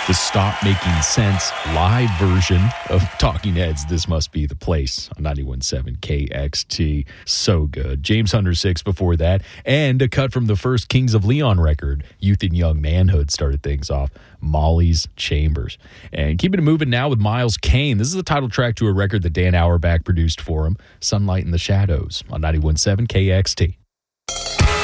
the Stop Making Sense live version of Talking Heads, This Must Be the Place on 91.7 KXT. So good. James Hunter 6 before that. And a cut from the first Kings of Leon record, Youth and Young Manhood, started things off. Molly's Chambers. And keeping it moving now with Miles Kane. This is the title track to a record that Dan Auerbach produced for him, Sunlight in the Shadows on 91.7 KXT.